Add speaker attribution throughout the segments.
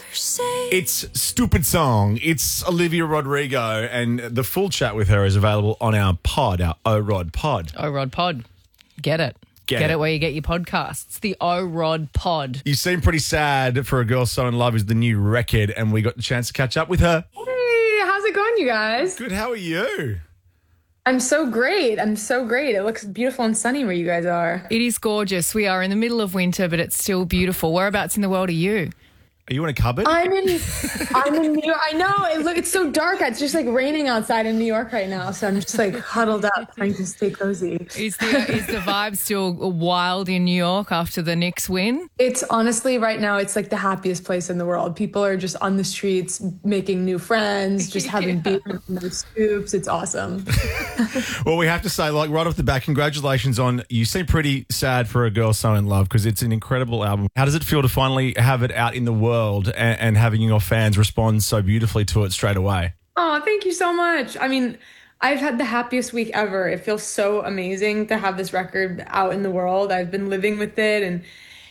Speaker 1: It's Stupid Song. It's Olivia Rodrigo, and the full chat with her is available on our pod, our O-Rod pod.
Speaker 2: O-Rod pod. Get it. Get it where you get your podcasts. The O-Rod pod.
Speaker 1: You seem pretty sad for A Girl So In Love is the new record, and we got the chance to catch up with her.
Speaker 3: Hey, how's it going, you guys?
Speaker 1: Good, how are you?
Speaker 3: I'm so great. It looks beautiful and sunny where you guys are.
Speaker 2: It is gorgeous. We are in the middle of winter, but it's still beautiful. Whereabouts in the world are you?
Speaker 1: Are you in a cupboard?
Speaker 3: I'm in New York. I know. It's so dark. It's just like raining outside in New York right now. So I'm just like huddled up trying to stay cozy.
Speaker 2: Is the vibe still wild in New York after the Knicks win?
Speaker 3: It's honestly right now, it's like the happiest place in the world. People are just on the streets making new friends, just having beer and no scoops. It's awesome.
Speaker 1: Well, we have to say, like, right off the bat, congratulations on, you seem pretty sad for A Girl So In Love because it's an incredible album. How does it feel to finally have it out in the world and having your fans respond so beautifully to it straight away?
Speaker 3: Oh, thank you so much. I mean, I've had the happiest week ever. It feels so amazing to have this record out in the world. I've been living with it and,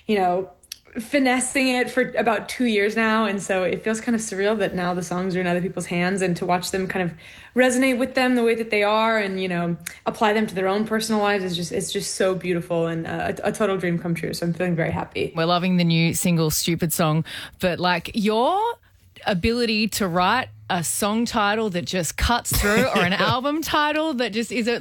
Speaker 3: finessing it for about 2 years now. And so it feels kind of surreal that now the songs are in other people's hands and to watch them kind of resonate with them the way that they are and, apply them to their own personal lives it's just so beautiful and a total dream come true. So I'm feeling very happy.
Speaker 2: We're loving the new single Stupid Song, but like your ability to write a song title that just cuts through or an album title that just is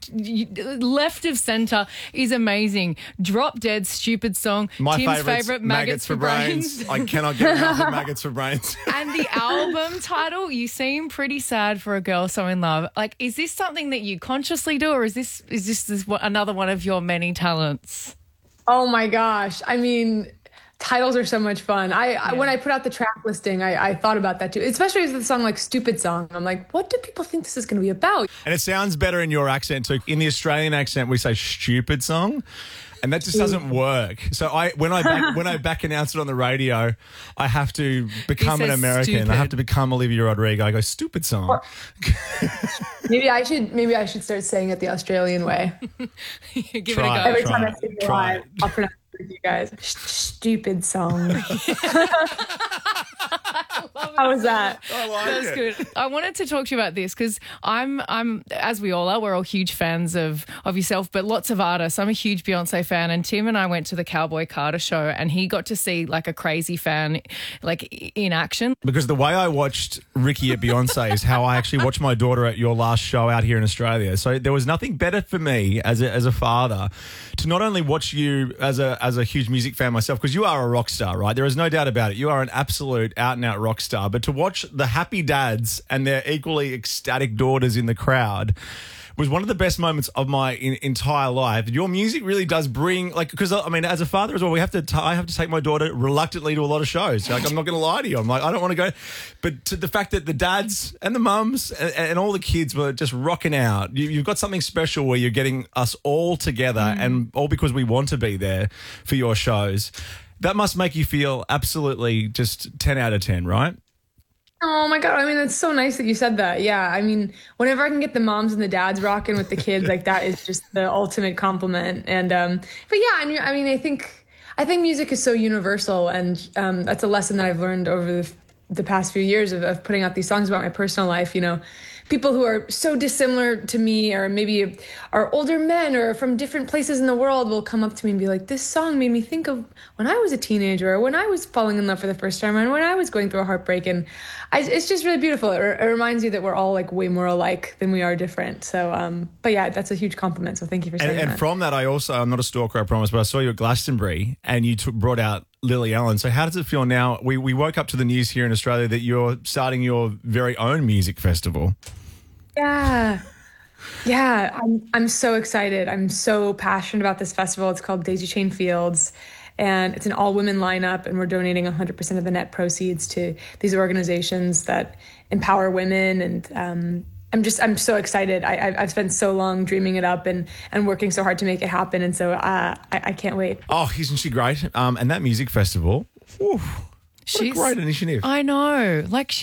Speaker 2: left of center is amazing. Drop Dead Stupid Song.
Speaker 1: My
Speaker 2: Tim's favorite, Maggots for Brains.
Speaker 1: I cannot get enough of Maggots for Brains.
Speaker 2: And the album title, you seem pretty sad for A Girl So In Love. Like, is this something that you consciously do, or is this another one of your many talents?
Speaker 3: Oh my gosh. I mean, titles are so much fun. When I put out the track listing, I thought about that too, especially with the song like Stupid Song. I'm like, what do people think this is going to be about?
Speaker 1: And it sounds better in your accent too. In the Australian accent, we say Stupid Song, and that just doesn't work. So when I back announce it on the radio, I have to become an American.
Speaker 2: Stupid.
Speaker 1: I have to become Olivia Rodrigo. I go Stupid Song.
Speaker 3: Maybe I should start saying it the Australian way.
Speaker 2: Give it a go.
Speaker 3: Every time I sing it live, I'll pronounce it with you guys. Stupid Song. How was that?
Speaker 1: I like
Speaker 2: That's
Speaker 1: it.
Speaker 2: good. I wanted to talk to you about this because I'm as we all are, we're all huge fans of yourself, but lots of artists. I'm a huge Beyonce fan, and Tim and I went to the Cowboy Carter show, and he got to see like a crazy fan like in action.
Speaker 1: Because the way I watched Ricky at Beyonce is how I actually watched my daughter at your last show out here in Australia. So there was nothing better for me as a father to not only watch you as a huge music fan myself, because you are a rock star, right? There is no doubt about it. You are an absolute out-and-out rock star. But to watch the happy dads and their equally ecstatic daughters in the crowd was one of the best moments of my entire life. Your music really does bring, like, because I mean, as a father as well, I have to take my daughter reluctantly to a lot of shows. Like, I'm not going to lie to you. I'm like, I don't want to go. But to the fact that the dads and the mums and all the kids were just rocking out, you've got something special where you're getting us all together and all because we want to be there for your shows. That must make you feel absolutely just 10 out of 10, right?
Speaker 3: Oh my God. I mean, it's so nice that you said that. Yeah. I mean, whenever I can get the moms and the dads rocking with the kids, like that is just the ultimate compliment. And, but yeah, I mean, I think music is so universal, and that's a lesson that I've learned over the past few years of putting out these songs about my personal life. People who are so dissimilar to me, or maybe are older men or from different places in the world, will come up to me and be like, this song made me think of when I was a teenager, or when I was falling in love for the first time, and when I was going through a heartbreak. And it's just really beautiful. It reminds you that we're all like way more alike than we are different. So, but yeah, that's a huge compliment. So thank you for saying that.
Speaker 1: And from that, I'm not a stalker, I promise, but I saw you at Glastonbury and you brought out Lily Allen. So how does it feel now? We woke up to the news here in Australia that you're starting your very own music festival.
Speaker 3: Yeah. I'm so excited. I'm so passionate about this festival. It's called Daisy Chain Fields, and it's an all-women lineup, and we're donating 100% of the net proceeds to these organizations that empower women. And I'm so excited. I've spent so long dreaming it up and working so hard to make it happen, and so I can't wait.
Speaker 1: Oh, isn't she great? And that music festival, what a great initiative.
Speaker 2: I know. Like,